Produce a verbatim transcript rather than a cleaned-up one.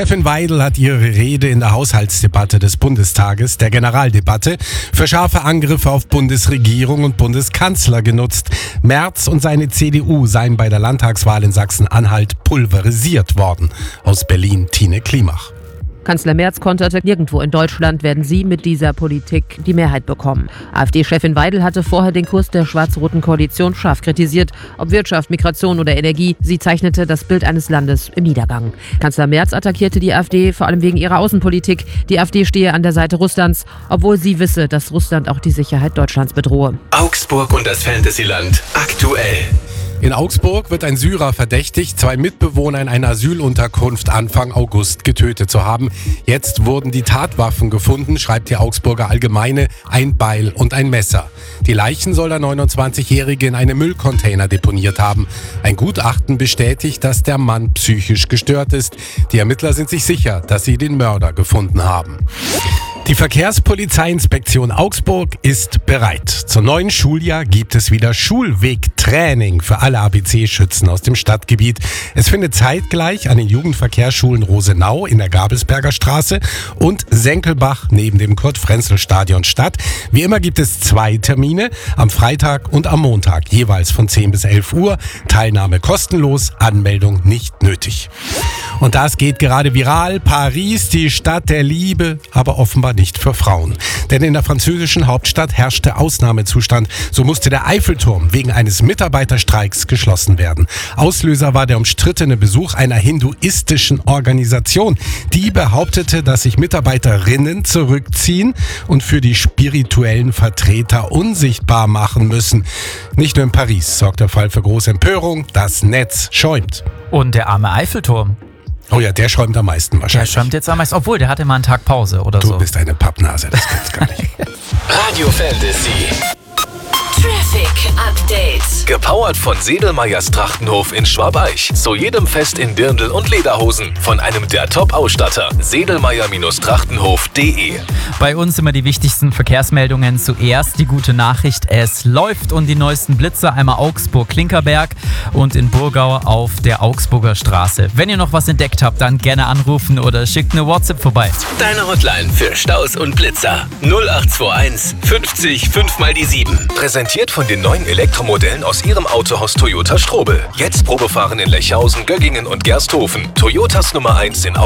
AfD-Chefin Weidel hat ihre Rede in der Haushaltsdebatte des Bundestages, der Generaldebatte, für scharfe Angriffe auf Bundesregierung und Bundeskanzler genutzt. Merz und seine C D U seien bei der Landtagswahl in Sachsen-Anhalt pulverisiert worden. Aus Berlin Tine Klimach. Kanzler Merz konterte, nirgendwo in Deutschland werden sie mit dieser Politik die Mehrheit bekommen. AfD-Chefin Weidel hatte vorher den Kurs der schwarz-roten Koalition scharf kritisiert. Ob Wirtschaft, Migration oder Energie, sie zeichnete das Bild eines Landes im Niedergang. Kanzler Merz attackierte die AfD vor allem wegen ihrer Außenpolitik. Die AfD stehe an der Seite Russlands, obwohl sie wisse, dass Russland auch die Sicherheit Deutschlands bedrohe. Augsburg und das Fantasyland aktuell. In Augsburg wird ein Syrer verdächtigt, zwei Mitbewohner in einer Asylunterkunft Anfang August getötet zu haben. Jetzt wurden die Tatwaffen gefunden, schreibt die Augsburger Allgemeine, ein Beil und ein Messer. Die Leichen soll der neunundzwanzigjährige in einem Müllcontainer deponiert haben. Ein Gutachten bestätigt, dass der Mann psychisch gestört ist. Die Ermittler sind sich sicher, dass sie den Mörder gefunden haben. Die Verkehrspolizeiinspektion Augsburg ist bereit. Zum neuen Schuljahr gibt es wieder Schulwegtraining für alle A B C-Schützen aus dem Stadtgebiet. Es findet zeitgleich an den Jugendverkehrsschulen Rosenau in der Gabelsberger Straße und Senckelbach neben dem Kurt-Frenzel-Stadion statt. Wie immer gibt es zwei Termine, am Freitag und am Montag, jeweils von zehn bis elf Uhr. Teilnahme kostenlos, Anmeldung nicht nötig. Und das geht gerade viral. Paris, die Stadt der Liebe, aber offenbar nicht für Frauen. Denn in der französischen Hauptstadt herrschte Ausnahmezustand. So musste der Eiffelturm wegen eines Mitarbeiterstreiks geschlossen werden. Auslöser war der umstrittene Besuch einer hinduistischen Organisation. Die behauptete, dass sich Mitarbeiterinnen zurückziehen und für die spirituellen Vertreter unsichtbar machen müssen. Nicht nur in Paris sorgt der Fall für große Empörung. Das Netz schäumt. Und der arme Eiffelturm. Oh ja, der schäumt am meisten wahrscheinlich. Der schäumt jetzt am meisten, obwohl der hatte mal einen Tag Pause oder du so. Du bist eine Pappnase, das gibt's gar nicht. Radio Fantasy. Traffic Update. Gepowert von Sedelmeyers Trachtenhof in Schwabeich. Zu jedem Fest in Dirndl und Lederhosen. Von einem der Top-Ausstatter. Sedelmeyer Trachtenhof punkt de. Bei uns immer die wichtigsten Verkehrsmeldungen. Zuerst die gute Nachricht, es läuft und die neuesten Blitzer. Einmal Augsburg-Klinkerberg und in Burgau auf der Augsburger Straße. Wenn ihr noch was entdeckt habt, dann gerne anrufen oder schickt eine WhatsApp vorbei. Deine Hotline für Staus und Blitzer. null acht zwei eins fünfzig fünf mal die sieben. Präsentiert von den neuen Elektromodellen aus ihrem Autohaus Toyota Strobel. Jetzt Probefahren in Lechhausen, Göggingen und Gersthofen. Toyotas Nummer eins in